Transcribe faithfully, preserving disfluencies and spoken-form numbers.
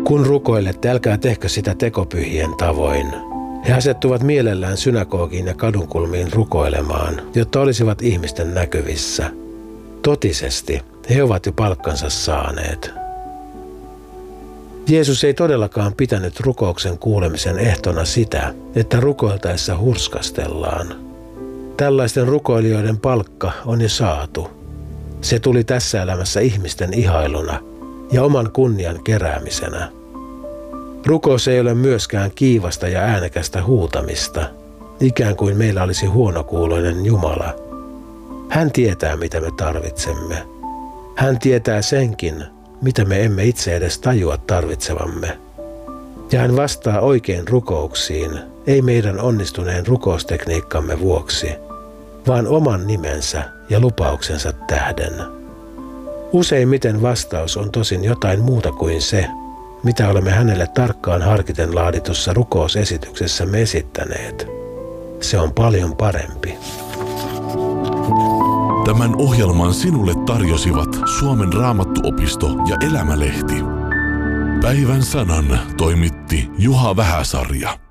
Kun rukoilette, älkää tehkö sitä tekopyhien tavoin. He asettuvat mielellään synagogiin ja kadunkulmiin rukoilemaan, jotta olisivat ihmisten näkyvissä. Totisesti, he ovat jo palkkansa saaneet. Jeesus ei todellakaan pitänyt rukouksen kuulemisen ehtona sitä, että rukoiltaessa hurskastellaan. Tällaisten rukoilijoiden palkka on jo saatu. Se tuli tässä elämässä ihmisten ihailuna ja oman kunnian keräämisenä. Rukous ei ole myöskään kiivasta ja äänekästä huutamista, ikään kuin meillä olisi huonokuuloinen Jumala. Hän tietää, mitä me tarvitsemme. Hän tietää senkin, mitä me emme itse edes tajua tarvitsevamme. Ja hän vastaa oikein rukouksiin, ei meidän onnistuneen rukoustekniikkamme vuoksi, vaan oman nimensä ja lupauksensa tähden. Useimmiten vastaus on tosin jotain muuta kuin se, mitä olemme hänelle tarkkaan harkiten laaditussa rukousesityksessämme esittäneet. Se on paljon parempi. Tämän ohjelman sinulle tarjosivat Suomen Raamattuopisto ja Elämälehti. Päivän sanan toimitti Juha Vähäsarja.